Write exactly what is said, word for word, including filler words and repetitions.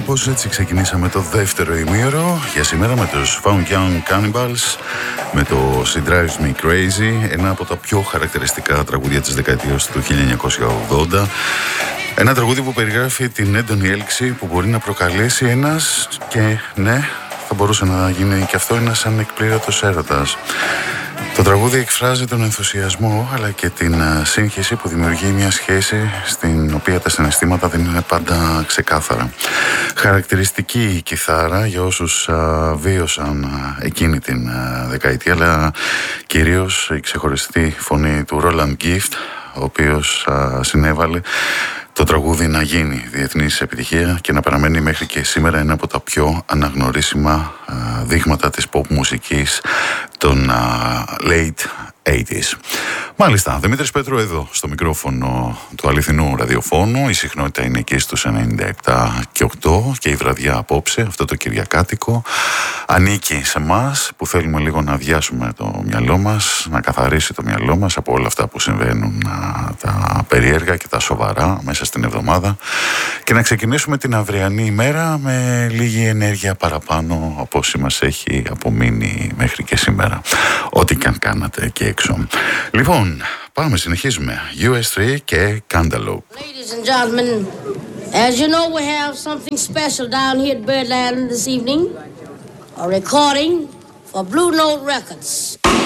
Κάπως έτσι ξεκινήσαμε το δεύτερο ημίωρο για σήμερα με τους Found Young Cannibals, με το She Drives Me Crazy, ένα από τα πιο χαρακτηριστικά τραγούδια της δεκαετίας του χίλια εννιακόσια ογδόντα. Ένα τραγούδι που περιγράφει την έντονη έλξη που μπορεί να προκαλέσει ένας, και ναι, θα μπορούσε να γίνει και αυτό, ένας ανεκπλήρωτος έρωτας. Το τραγούδι εκφράζει τον ενθουσιασμό αλλά και την σύγχυση που δημιουργεί μια σχέση στην οποία τα συναισθήματα δεν είναι πάντα ξεκάθαρα. Χαρακτηριστική η κιθάρα για όσους α, βίωσαν α, εκείνη την α, δεκαετία, αλλά κυρίως η ξεχωριστή φωνή του Roland Gift, ο οποίος α, συνέβαλε το τραγούδι να γίνει διεθνής επιτυχία και να παραμένει μέχρι και σήμερα ένα από τα πιο αναγνωρίσιμα α, δείγματα της pop μουσικής των α, late ογδόντα. Μάλιστα, Δημήτρης Πέτρου εδώ στο μικρόφωνο του αληθινού ραδιοφώνου. Η συχνότητα είναι εκεί στους ενενήντα επτά και οκτώ και η βραδιά απόψε, αυτό το κυριακάτικο, ανήκει σε εμάς που θέλουμε λίγο να αδειάσουμε το μυαλό μας, να καθαρίσει το μυαλό μας από όλα αυτά που συμβαίνουν, τα περίεργα και τα σοβαρά μέσα στην εβδομάδα, και να ξεκινήσουμε την αυριανή ημέρα με λίγη ενέργεια παραπάνω από όσοι μας έχει απομείνει μέχρι και σήμερα, ό,τι και αν κάνατε και έξω. Λοιπόν, πάμε, συνεχίζουμε. γιου ες θρι και Cantaloupe. Ladies and gentlemen, as you know, we have something special down here at Birdland this evening. A recording for Blue Note Records.